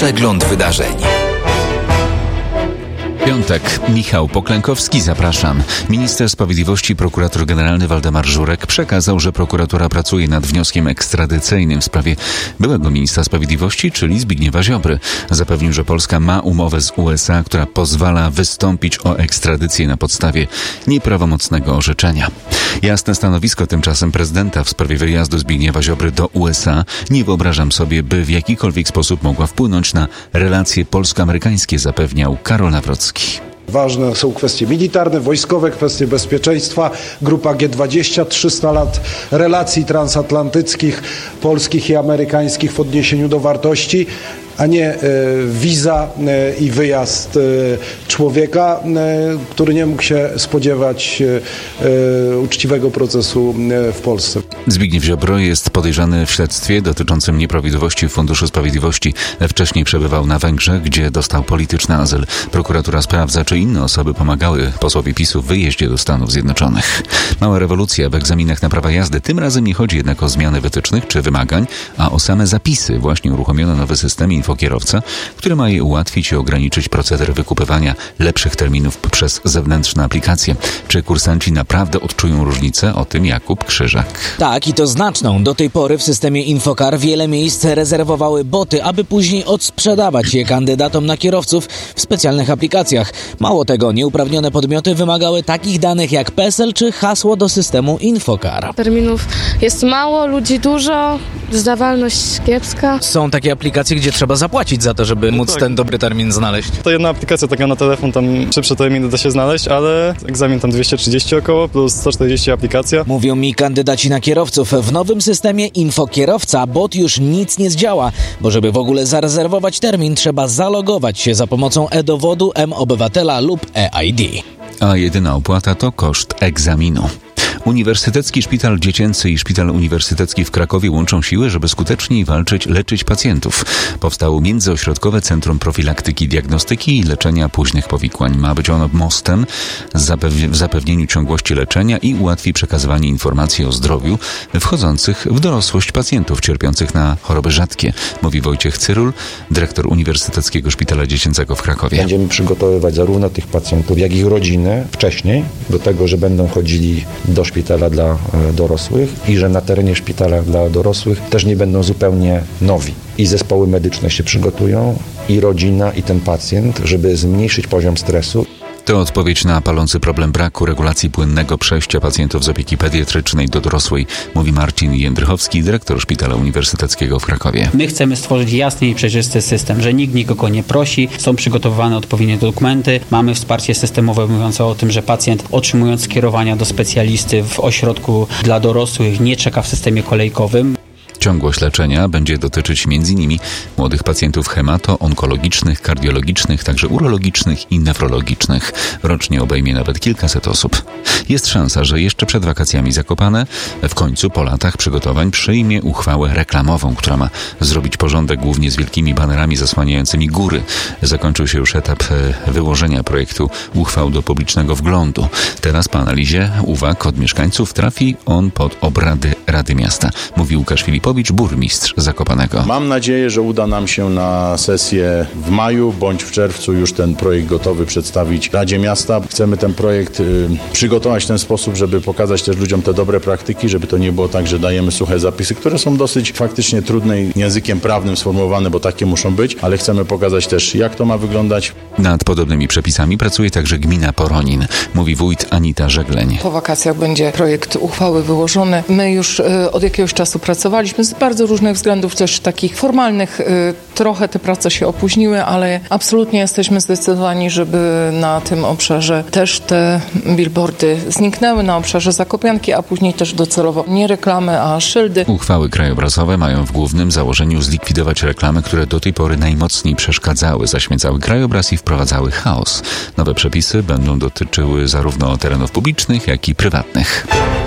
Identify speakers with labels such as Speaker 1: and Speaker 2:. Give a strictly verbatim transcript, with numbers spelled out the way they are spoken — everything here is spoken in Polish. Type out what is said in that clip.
Speaker 1: Przegląd wydarzeń.
Speaker 2: Piątek. Michał Poklękowski, zapraszam. Minister Sprawiedliwości, prokurator generalny Waldemar Żurek przekazał, że prokuratura pracuje nad wnioskiem ekstradycyjnym w sprawie byłego ministra sprawiedliwości, czyli Zbigniewa Ziobry. Zapewnił, że Polska ma umowę z U S A, która pozwala wystąpić o ekstradycję na podstawie nieprawomocnego orzeczenia. Jasne stanowisko tymczasem prezydenta w sprawie wyjazdu Zbigniewa Ziobry do U S A. Nie wyobrażam sobie, by w jakikolwiek sposób mogła wpłynąć na relacje polsko-amerykańskie, zapewniał Karol Nawrocki.
Speaker 3: Ważne są kwestie militarne, wojskowe, kwestie bezpieczeństwa. Grupa G dwadzieścia, trzysta lat relacji transatlantyckich, polskich i amerykańskich w odniesieniu do wartości, a nie e, wiza e, i wyjazd e, człowieka, e, który nie mógł się spodziewać e, uczciwego procesu e, w Polsce.
Speaker 2: Zbigniew Ziobro jest podejrzany w śledztwie dotyczącym nieprawidłowości w Funduszu Sprawiedliwości. Wcześniej przebywał na Węgrzech, gdzie dostał polityczny azyl. Prokuratura sprawdza, czy inne osoby pomagały posłowi PiSu w wyjeździe do Stanów Zjednoczonych. Mała rewolucja w egzaminach na prawa jazdy. Tym razem nie chodzi jednak o zmiany wytycznych czy wymagań, a o same zapisy. Właśnie uruchomiono nowy system Infokierowca, który ma je ułatwić i ograniczyć proceder wykupywania lepszych terminów przez zewnętrzne aplikacje. Czy kursanci naprawdę odczują różnicę? O tym Jakub Krzyżak.
Speaker 4: Tak, i to znaczną. Do tej pory w systemie Infokar wiele miejsc rezerwowały boty, aby później odsprzedawać je kandydatom na kierowców w specjalnych aplikacjach. Mało tego, nieuprawnione podmioty wymagały takich danych jak PESEL czy hasło do systemu Infokar.
Speaker 5: Terminów jest mało, ludzi dużo, zdawalność kiepska.
Speaker 4: Są takie aplikacje, gdzie trzeba zapłacić za to, żeby móc
Speaker 6: tak.
Speaker 4: ten dobry termin znaleźć.
Speaker 6: To jedna aplikacja taka na telefon, tam szybsze terminy da się znaleźć, ale egzamin tam dwieście trzydzieści około, plus sto czterdzieści aplikacja.
Speaker 4: Mówią mi kandydaci na kierowców. W nowym systemie Infokierowca bot już nic nie zdziała, bo żeby w ogóle zarezerwować termin, trzeba zalogować się za pomocą e-dowodu, M-Obywatela lub e-I D.
Speaker 2: A jedyna opłata to koszt egzaminu. Uniwersytecki Szpital Dziecięcy i Szpital Uniwersytecki w Krakowie łączą siły, żeby skuteczniej walczyć, leczyć pacjentów. Powstało Międzyośrodkowe Centrum Profilaktyki, Diagnostyki i Leczenia Późnych Powikłań. Ma być ono mostem w zapewnieniu ciągłości leczenia i ułatwi przekazywanie informacji o zdrowiu wchodzących w dorosłość pacjentów cierpiących na choroby rzadkie, mówi Wojciech Cyrul, dyrektor Uniwersyteckiego Szpitala Dziecięcego w Krakowie.
Speaker 7: Będziemy przygotowywać zarówno tych pacjentów, jak i rodziny wcześniej do tego, że będą chodzili do szpitala dla dorosłych i że na terenie szpitala dla dorosłych też nie będą zupełnie nowi. I zespoły medyczne się przygotują, i rodzina, i ten pacjent, żeby zmniejszyć poziom stresu.
Speaker 2: To odpowiedź na palący problem braku regulacji płynnego przejścia pacjentów z opieki pediatrycznej do dorosłej, mówi Marcin Jędrychowski, dyrektor Szpitala Uniwersyteckiego w Krakowie.
Speaker 8: My chcemy stworzyć jasny i przejrzysty system, że nikt nikogo nie prosi, są przygotowane odpowiednie dokumenty, mamy wsparcie systemowe mówiące o tym, że pacjent otrzymując skierowania do specjalisty w ośrodku dla dorosłych nie czeka w systemie kolejkowym.
Speaker 2: Ciągłość leczenia będzie dotyczyć między innymi młodych pacjentów hemato-onkologicznych, kardiologicznych, także urologicznych i nefrologicznych. Rocznie obejmie nawet kilkaset osób. Jest szansa, że jeszcze przed wakacjami Zakopane w końcu po latach przygotowań przyjmie uchwałę reklamową, która ma zrobić porządek głównie z wielkimi banerami zasłaniającymi góry. Zakończył się już etap wyłożenia projektu uchwał do publicznego wglądu. Teraz po analizie uwag od mieszkańców trafi on pod obrady Rady Miasta, mówi Łukasz Filipowicz, burmistrz Zakopanego.
Speaker 9: Mam nadzieję, że uda nam się na sesję w maju bądź w czerwcu już ten projekt gotowy przedstawić Radzie Miasta. Chcemy ten projekt y, przygotować w ten sposób, żeby pokazać też ludziom te dobre praktyki, żeby to nie było tak, że dajemy suche zapisy, które są dosyć faktycznie trudnym językiem prawnym sformułowane, bo takie muszą być, ale chcemy pokazać też, jak to ma wyglądać.
Speaker 2: Nad podobnymi przepisami pracuje także gmina Poronin, mówi wójt Anita Żegleń.
Speaker 10: Po wakacjach będzie projekt uchwały wyłożony. My już y, od jakiegoś czasu pracowaliśmy z bardzo różnych względów, też takich formalnych. Y, trochę te prace się opóźniły, ale absolutnie jesteśmy zdecydowani, żeby na tym obszarze też te billboardy zniknęły, na obszarze Zakopianki, a później też docelowo nie reklamy, a szyldy.
Speaker 2: Uchwały krajobrazowe mają w głównym założeniu zlikwidować reklamy, które do tej pory najmocniej przeszkadzały, zaśmiecały krajobraz i wprowadzały chaos. Nowe przepisy będą dotyczyły zarówno terenów publicznych, jak i prywatnych.